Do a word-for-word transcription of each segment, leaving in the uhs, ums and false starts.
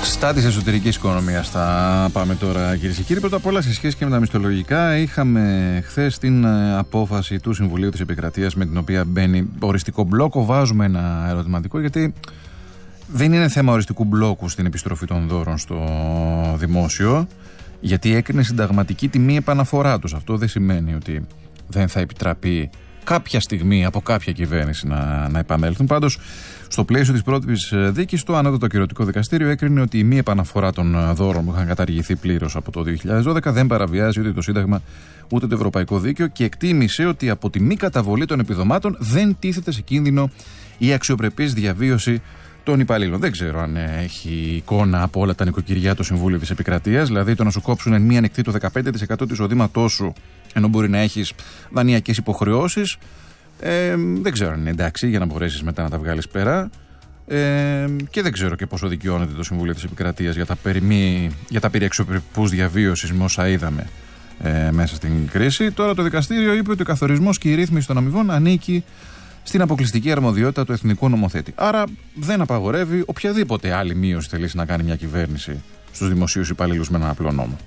Στα της εσωτερικής οικονομίας θα πάμε τώρα, κυρίες και κύριοι. Πρώτα απ' όλα, σε σχέση και με τα μισθολογικά, είχαμε χθες την απόφαση του Συμβουλίου της Επικρατείας με την οποία μπαίνει οριστικό μπλόκο. Βάζουμε ένα ερωτηματικό, γιατί δεν είναι θέμα οριστικού μπλόκου στην επιστροφή των δώρων στο δημόσιο, γιατί έκρινε συνταγματική τη μη επαναφορά τους. Αυτό δεν σημαίνει ότι δεν θα επιτραπεί κάποια στιγμή από κάποια κυβέρνηση να, να επανέλθουν. Πάντως, στο πλαίσιο της πρώτης δίκης, το Ανώτατο Κυρωτικό Δικαστήριο έκρινε ότι η μη επαναφορά των δώρων που είχαν καταργηθεί πλήρως από το δύο χιλιάδες δώδεκα δεν παραβιάζει ούτε το Σύνταγμα ούτε το Ευρωπαϊκό Δίκαιο, και εκτίμησε ότι από τη μη καταβολή των επιδομάτων δεν τίθεται σε κίνδυνο η αξιοπρεπής διαβίωση των υπαλλήλων. Δεν ξέρω αν έχει εικόνα από όλα τα νοικοκυριά το Συμβούλιο της Επικρατείας, δηλαδή το να σου κόψουν εν μία νυχτή το δεκαπέντε τοις εκατό του εισοδήματός σου, ενώ μπορεί να έχεις δανειακές υποχρεώσεις. Ε, δεν ξέρω αν είναι εντάξει για να μπορέσεις μετά να τα βγάλεις πέρα. Ε, και δεν ξέρω και πόσο δικαιώνεται το Συμβούλιο της Επικρατείας για τα περί, μη, για τα περί αξιοπρεπούς διαβίωσης με όσα είδαμε ε, μέσα στην κρίση. Τώρα το δικαστήριο είπε ότι ο καθορισμός και η ρύθμιση των αμοιβών ανήκει στην αποκλειστική αρμοδιότητα του εθνικού νομοθέτη. Άρα δεν απαγορεύει οποιαδήποτε άλλη μείωση θελήσει να κάνει μια κυβέρνηση στους δημοσίους υπαλλήλους με έναν απλό νόμο.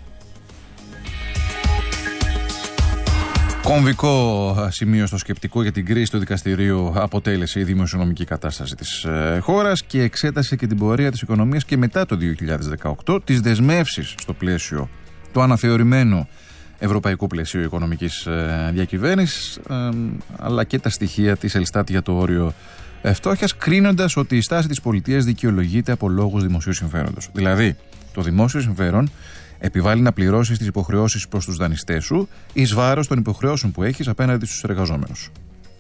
Κομβικό σημείο στο σκεπτικό για την κρίση του δικαστηρίου αποτέλεσε η δημοσιονομική κατάσταση της ε, χώρας και εξέτασε και την πορεία της οικονομίας και μετά το δύο χιλιάδες δεκαοκτώ, τις δεσμεύσεις στο πλαίσιο του αναθεωρημένου ευρωπαϊκού πλαισίου οικονομικής ε, διακυβέρνησης, ε, αλλά και τα στοιχεία της Ελστάτ για το όριο ε, φτώχειας, κρίνοντας ότι η στάση της πολιτείας δικαιολογείται από λόγους δημοσίου συμφέροντος. Δηλαδή, το δημόσιο συμφέρον επιβάλλει να πληρώσεις τις υποχρεώσεις προς τους δανειστές σου εις βάρος των υποχρεώσεων που έχεις απέναντι στους εργαζόμενους.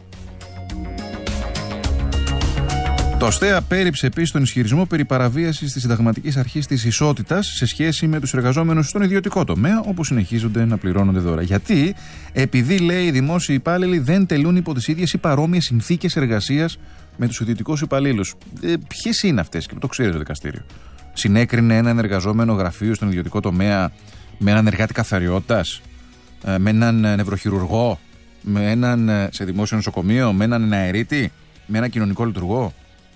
Το ΣΤΕΑ πέριψε επίσης τον ισχυρισμό περί παραβίασης της συνταγματικής αρχής της ισότητας σε σχέση με τους εργαζόμενους στον ιδιωτικό τομέα, όπου συνεχίζονται να πληρώνονται δώρα. Γιατί, επειδή, λέει, οι δημόσιοι υπάλληλοι δεν τελούν υπό τις ίδιες ή παρόμοιες συνθήκες εργασίας με τους ιδιωτικούς υπαλλήλους. Ε, ποιες είναι αυτές, και το ξέρει το δικαστήριο. Συνέκρινε έναν εργαζόμενο γραφείο στον ιδιωτικό τομέα με έναν εργάτη καθαριότητας, με έναν νευροχειρουργό, με έναν σε δημόσιο νοσοκομείο, με έναν αερίτη, με έναν κοινωνικό λειτουργό.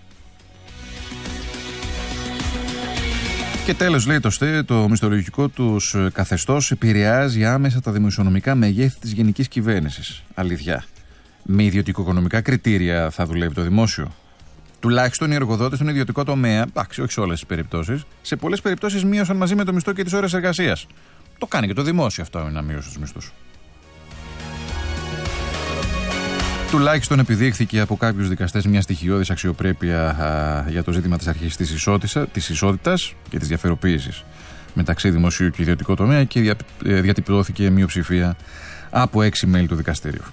Και τέλος, λέει το ΣΤΕ, το μισθολογικό τους καθεστώς επηρεάζει άμεσα τα δημοσιονομικά μεγέθη της γενικής κυβέρνησης. Αλήθεια. Με ιδιωτικο-οικονομικά κριτήρια θα δουλεύει το δημόσιο. Τουλάχιστον οι εργοδότες στον ιδιωτικό τομέα, εντάξει, όχι σε όλες τις περιπτώσεις, σε πολλές περιπτώσεις μείωσαν μαζί με το μισθό και τις ώρες εργασίας. Το κάνει και το δημόσιο αυτό, είναι να μείωσε τους μισθούς. Τουλάχιστον επιδείχθηκε από κάποιους δικαστές μια στοιχειώδης αξιοπρέπεια α, για το ζήτημα της αρχής της, ισότητα, της ισότητας και της διαφοροποίησης μεταξύ δημοσίου και ιδιωτικού τομέα, και δια, ε, διατυπώθηκε μειοψηφία από έξι μέλη του δικαστηρίου.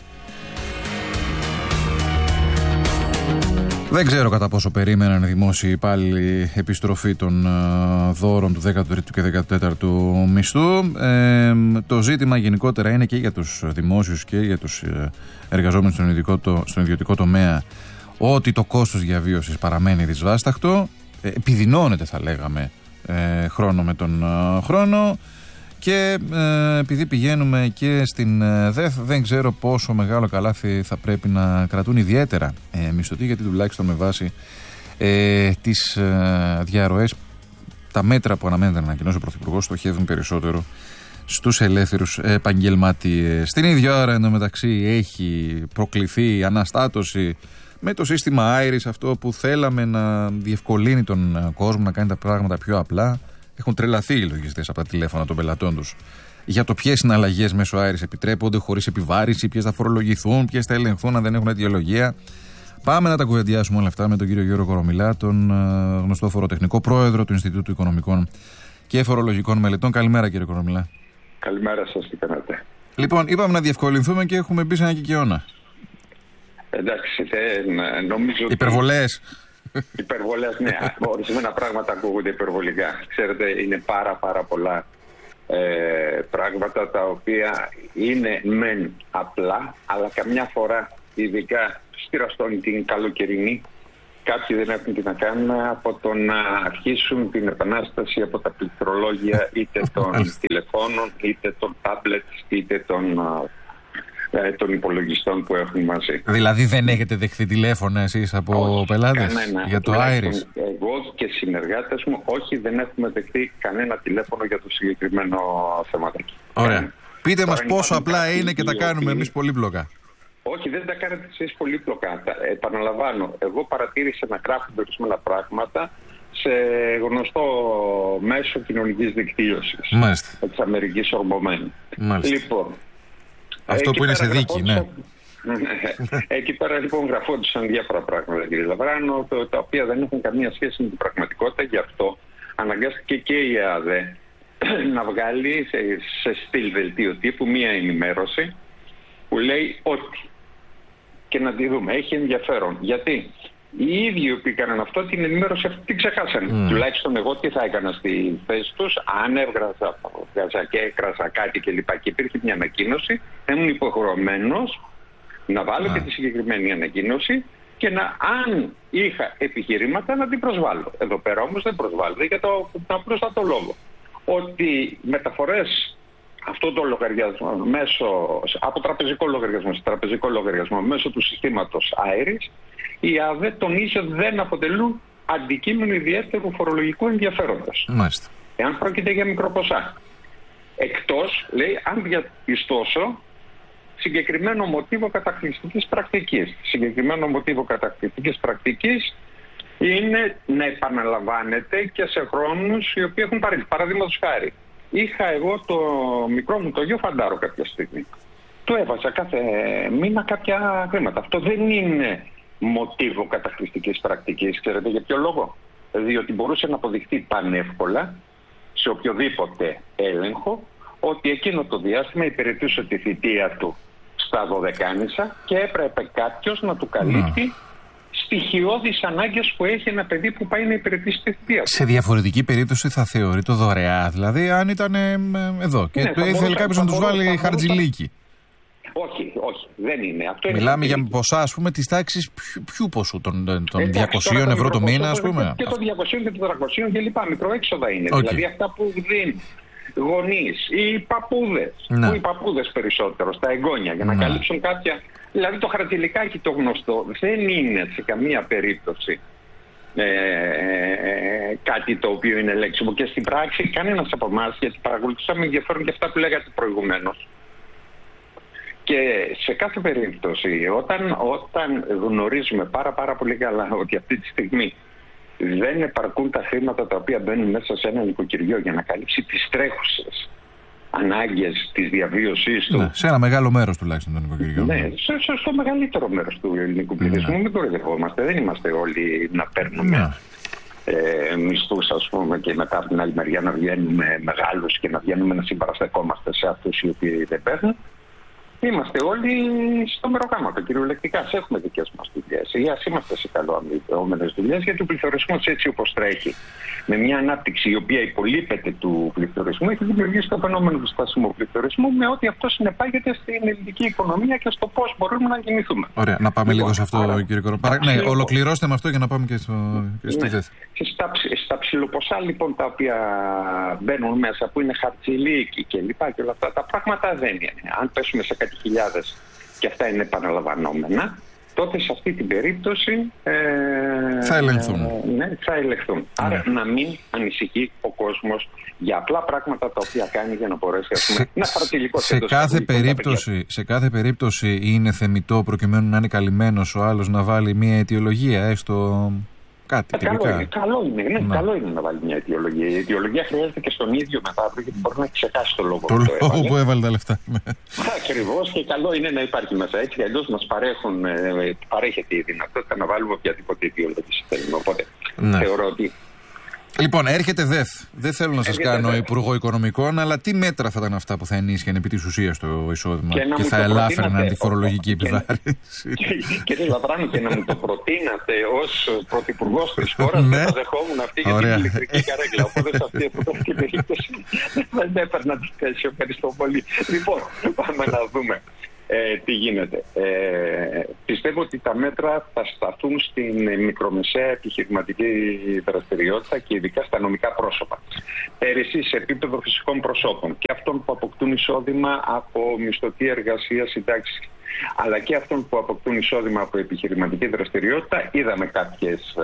Δεν ξέρω κατά πόσο περίμεναν οι δημόσιοι υπάλληλοι επιστροφή των uh, δώρων του δέκατου τρίτου και δέκατου τέταρτου μισθού. Ε, το ζήτημα γενικότερα είναι και για τους δημόσιους και για τους uh, εργαζόμενους στον ιδιωτικό, το, στον ιδιωτικό τομέα, ότι το κόστος διαβίωσης παραμένει δυσβάσταχτο, ε, επιδεινώνεται θα λέγαμε ε, χρόνο με τον uh, χρόνο. Και ε, επειδή πηγαίνουμε και στην ε, ΔΕΘ, δεν ξέρω πόσο μεγάλο καλάθι θα πρέπει να κρατούν ιδιαίτερα ε, μισθωτοί, γιατί τουλάχιστον με βάση ε, τις ε, διαρροές, τα μέτρα που αναμένεται να ανακοινώσει ο Πρωθυπουργός στοχεύουν περισσότερο στους ελεύθερους επαγγελματίες. Στην ίδια ώρα, εντωμεταξύ, έχει προκληθεί αναστάτωση με το σύστημα Iris, αυτό που θέλαμε να διευκολύνει τον κόσμο να κάνει τα πράγματα πιο απλά. Έχουν τρελαθεί οι λογιστές από τα τηλέφωνα των πελατών τους για το ποιες συναλλαγές μέσω Iris επιτρέπονται χωρίς επιβάρηση, ποιες θα φορολογηθούν, ποιες θα ελεγχθούν αν δεν έχουν αιτιολογία. Πάμε να τα κουβεντιάσουμε όλα αυτά με τον κύριο Γιώργο Κορομιλά, τον γνωστό φοροτεχνικό πρόεδρο του Ινστιτούτου Οικονομικών και Φορολογικών Μελετών. Καλημέρα, κύριε Κορομιλά. Καλημέρα σας, τι κάνετε. Λοιπόν, είπαμε να διευκολυνθούμε και έχουμε μπει σε ένα κικαιώνα. Εντάξει, δεν νομίζω. Υπερβολές. Υπερβολές, ναι. Ορισμένα πράγματα ακούγονται υπερβολικά. Ξέρετε, είναι πάρα πάρα πολλά ε, πράγματα τα οποία είναι μεν απλά, αλλά καμιά φορά, ειδικά στη Ραστόνη την καλοκαιρινή, κάποιοι δεν έχουν τι να κάνουν από το να αρχίσουν την επανάσταση από τα πληκτρολόγια είτε των τηλεφώνων, είτε των τάμπλετ, είτε των ε, των υπολογιστών που έχουν μαζί. Δηλαδή δεν έχετε δεχθεί τηλέφωνα εσείς από πελάτες για το Iris? Εγώ και συνεργάτες μου, όχι, δεν έχουμε δεχθεί κανένα τηλέφωνο για το συγκεκριμένο θεματάκι. Ωραία. Ε, Πείτε μας πόσο απλά είναι και τα κάνουμε εμείς πολύπλοκα. Όχι, δεν τα κάνετε εσείς πολύπλοκα. Επαναλαμβάνω, εγώ παρατήρησα να γράφουν ορισμένα πράγματα σε γνωστό μέσο κοινωνικής δικτύωσης. Μάλιστα. Της Αμερικής ορμωμένη. Λοιπόν, αυτό που είναι σε δίκη, ναι. Εκεί πέρα λοιπόν γραφόντουσαν διάφορα πράγματα, κύριε Λαβράνο, τα οποία δεν έχουν καμία σχέση με την πραγματικότητα. Γι' αυτό αναγκάστηκε και η ΕΑΔΕ να βγάλει σε, σε στυλ δελτίο τύπου μία ενημέρωση που λέει ότι, και να τη δούμε, έχει ενδιαφέρον. Γιατί οι ίδιοι που έκαναν αυτό, την ενημέρωση αυτή την ξεχάσανε. Mm. Τουλάχιστον εγώ τι θα έκανα στη θέση τους, αν έβγαζα, έβγαζα και έκρασα κάτι κλπ. Και, και υπήρχε μια ανακοίνωση, ήμουν υποχρεωμένος να βάλω mm. και τη συγκεκριμένη ανακοίνωση και να, αν είχα επιχειρήματα, να την προσβάλλω. Εδώ πέρα όμως δεν προσβάλλω για το απλούστατο λόγο ότι μεταφορές αυτό το λογαριασμό μέσω, από τραπεζικό λογαριασμό σε τραπεζικό λογαριασμό μέσω του συστήματος Iris, η ΑΔΕ τονίζει ότι δεν αποτελούν αντικείμενο ιδιαίτερου φορολογικού ενδιαφέροντος. Μάλιστα. Εάν πρόκειται για μικροποσά. Εκτός, λέει, αν διαπιστώσω συγκεκριμένο μοτίβο καταχρηστικής πρακτικής. Συγκεκριμένο μοτίβο καταχρηστικής πρακτικής είναι να επαναλαμβάνεται και σε χρόνους οι οποίοι έχουν πάρει. Παραδείγματος χάρη, είχα εγώ το μικρό μου το γιο φαντάρο κάποια στιγμή. Του έβαζα κάθε μήνα κάποια χρήματα. Αυτό δεν είναι μοτίβο καταχρηστικής πρακτικής. Ξέρετε για ποιο λόγο? Διότι μπορούσε να αποδειχτεί πανεύκολα σε οποιοδήποτε έλεγχο ότι εκείνο το διάστημα υπηρετούσε τη θητεία του στα Δωδεκάνησα και έπρεπε κάποιος να του καλύπτει mm. στοιχειώδεις ανάγκες που έχει ένα παιδί που πάει να υπηρετήσει τη θητεία του. Σε διαφορετική περίπτωση θα θεωρεί το δωρεά, δηλαδή αν ήταν ε, εδώ και ναι, ήθελε κάποιος να τους βάλει χαρτζηλίκι. Όχι, όχι, δεν είναι. Αυτό Μιλάμε είναι για ποσά, ας πούμε, της τάξης ποιου, ποιου ποσού, των, των διακοσίων ευρώ το μήνα, ας πούμε. Και των διακοσίων και των τριακοσίων και λοιπά, μικροέξοδα είναι. Okay. Δηλαδή αυτά που δίνουν γονείς ή παππούδες, ναι. που οι παππούδες περισσότερο, στα εγγόνια, για να ναι. καλύψουν κάποια. Δηλαδή το χαρτζηλικάκι το γνωστό δεν είναι σε καμία περίπτωση ε, ε, κάτι το οποίο είναι λέξιμο. Και στην πράξη κανένας από εμάς, γιατί παρακολουθήσαμε ενδιαφέρον και αυτά που λέγατε προηγουμένως. Και σε κάθε περίπτωση, όταν, όταν γνωρίζουμε πάρα πάρα πολύ καλά ότι αυτή τη στιγμή δεν επαρκούν τα χρήματα τα οποία μπαίνουν μέσα σε ένα νοικοκυριό για να καλύψει τις τρέχουσες ανάγκες της διαβίωσής του. Ναι, σε ένα μεγάλο μέρος τουλάχιστον των νοικοκυριών. Ναι, σε, σε, στο μεγαλύτερο μέρος του ελληνικού πληθυσμού. Ναι. Μην κοροϊδευόμαστε, δεν είμαστε όλοι να παίρνουμε ναι. ε, μισθούς, ας πούμε, και μετά από την άλλη μεριά να βγαίνουμε μεγάλους και να βγαίνουμε να συμπαραστεκόμαστε σε αυτούς οι οποίοι δεν παίρνουν. Είμαστε όλοι στο μεροκάματο, κυριολεκτικά. Έχουμε δικές μας δουλειές. Ή ας είμαστε σε καλοαμοιβόμενες δουλειές, γιατί ο πληθωρισμός έτσι όπως τρέχει, με μια ανάπτυξη η οποία υπολείπεται του πληθωρισμού, έχει δημιουργήσει το φαινόμενο του στασιμού πληθωρισμού, με ό,τι αυτό συνεπάγεται στην ελληνική οικονομία και στο πώς μπορούμε να κινηθούμε. Ωραία, να πάμε λοιπόν, λίγο σε αυτό, άρα, κύριε Κοροπάρα. Ναι, λοιπόν, ολοκληρώστε με αυτό για να πάμε και στο, και στο ναι. Στα, στα ψιλοποσά λοιπόν τα οποία μπαίνουν μέσα, που είναι χαρτζηλίκι και λοιπά και όλα αυτά, τα πράγματα δεν είναι. Αν πέσουμε σε κάτι χιλιάδες και αυτά είναι επαναλαμβανόμενα, τότε σε αυτή την περίπτωση ε, θα ελεγχθούν. Ε, ναι, θα ελεγχθούν. Ναι. Άρα να μην ανησυχεί ο κόσμος για απλά πράγματα τα οποία κάνει για να μπορέσει σε, να φαρτιλικό σε, κάθε περίπτωση, σε κάθε περίπτωση είναι θεμιτό, προκειμένου να είναι καλυμμένος ο άλλος, να βάλει μια αιτιολογία, έστω κάτι. Ε, καλό, είναι, καλό, είναι, ναι, ναι. καλό είναι να βάλει μια αιτιολογία. Η αιτιολογία χρειάζεται και στον ίδιο μετά, γιατί μπορεί να ξεχάσει το λόγο το που, λόγο που έβαλε τα λεφτά. Ακριβώς, και καλό είναι να υπάρχει μέσα. Έτσι, αλλιώς μας παρέχουν, ε, παρέχεται η δυνατότητα να βάλουμε οποιαδήποτε αιτιολογία θέλουμε. Οπότε ναι. θεωρώ ότι. Λοιπόν, έρχεται ΔΕΘ. Δεν θέλω να σας κάνω ΔΕΘ. Υπουργό Οικονομικών, αλλά τι μέτρα θα ήταν αυτά που θα ενίσχυαν επί της ουσίας το εισόδημα και, και θα ελάφρυναν τη φορολογική επιβάρυνση. Κύριε Λαβράνη, και να μου το προτείνατε ως πρωθυπουργός της χώρας, δεν θα δεχόμουν αυτή για την ηλεκτρική καρέκλα. Οπότε σε αυτή την περίπτωση δεν έπαιρνα τη θέση. Ευχαριστώ πολύ. Λοιπόν, πάμε να δούμε. Ε, τι γίνεται. Ε, πιστεύω ότι τα μέτρα θα σταθούν στην μικρομεσαία επιχειρηματική δραστηριότητα και ειδικά στα νομικά πρόσωπα. Πέρυσι σε επίπεδο φυσικών προσώπων και αυτών που αποκτούν εισόδημα από μισθωτή εργασία, συντάξεις, αλλά και αυτών που αποκτούν εισόδημα από επιχειρηματική δραστηριότητα, είδαμε κάποιες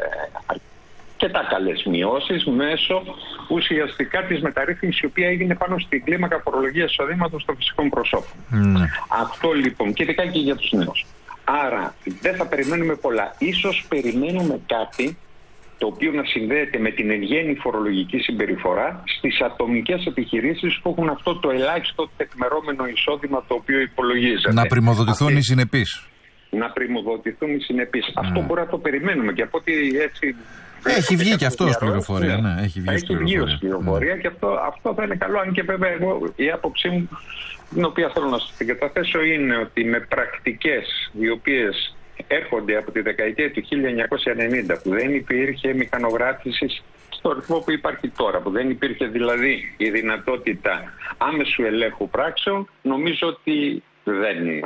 ε, αρκετά καλές μειώσεις μέσω ουσιαστικά της μεταρρύθμισης η οποία έγινε πάνω στην κλίμακα φορολογίας εισοδήματος των φυσικών προσώπων. Mm. Αυτό λοιπόν και ειδικά και για τους νέους. Άρα δεν θα περιμένουμε πολλά. Ίσως περιμένουμε κάτι το οποίο να συνδέεται με την εν γέννη φορολογική συμπεριφορά στις ατομικές επιχειρήσεις που έχουν αυτό το ελάχιστο τεκμερώμενο εισόδημα το οποίο υπολογίζεται. Να πρημοδοτηθούν Αυτή... οι συνεπείς. Να πρημοδοτηθούν οι συνεπείς. Mm. Αυτό μπορεί να το περιμένουμε και από ότι έτσι... Έχει βγει και αυτό ως πληροφορία. Ναι. Ναι, έχει βγει ως πληροφορία, πληροφορία mm. και αυτό, αυτό θα είναι καλό. Αν και βέβαια εγώ η άποψή μου, την οποία θέλω να σας την καταθέσω, είναι ότι με πρακτικές οι οποίες έρχονται από τη δεκαετία του χίλια εννιακόσια ενενήντα, που δεν υπήρχε μηχανογράφηση στο ρυθμό που υπάρχει τώρα, που δεν υπήρχε δηλαδή η δυνατότητα άμεσου ελέγχου πράξεων, νομίζω ότι δεν, ε,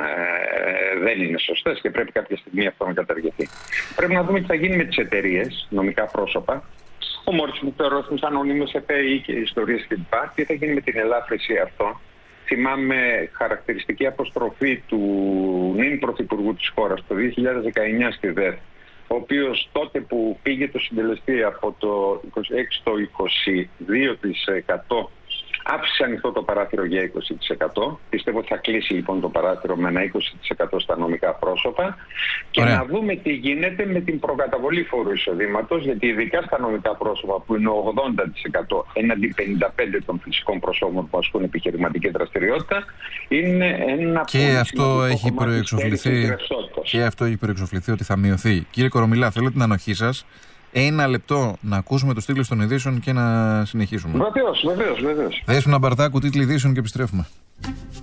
δεν είναι σωστές και πρέπει κάποια στιγμή αυτό να καταργηθεί. Πρέπει να δούμε τι θα γίνει με τις εταιρείες, νομικά πρόσωπα, ομορφωτέρωσμους, ανώνυμες ΕΠΕΗ και ιστορίες κλπ. Τι θα γίνει με την ελάφρυνση αυτών. Θυμάμαι χαρακτηριστική αποστροφή του νυν πρωθυπουργού της χώρας το δύο χιλιάδες δεκαεννιά στη ΔΕΘ, ο οποίος τότε που πήγε το συντελεστή από το είκοσι έξι στο είκοσι δύο τοις εκατό άφησε ανοιχτό το παράθυρο για είκοσι τοις εκατό. Πιστεύω ότι θα κλείσει λοιπόν το παράθυρο με ένα είκοσι τοις εκατό στα νομικά πρόσωπα. Και Ωραία. να δούμε τι γίνεται με την προκαταβολή φόρου εισοδήματος, γιατί ειδικά στα νομικά πρόσωπα που είναι ογδόντα τοις εκατό έναντι πενήντα πέντε τοις εκατό των φυσικών προσώπων που ασκούν επιχειρηματική δραστηριότητα, είναι ένα και αυτό έχει προεξοφληθεί. Και αυτό έχει προεξοφληθεί ότι θα μειωθεί. Κύριε Κορομιλά, θέλω την ανοχή σας. Ένα λεπτό να ακούσουμε τους τίτλους των ειδήσεων και να συνεχίσουμε. Βεβαίως, βεβαίως, βεβαίως. Δέσποινα Μπαρδάκου, τίτλοι ειδήσεων και επιστρέφουμε.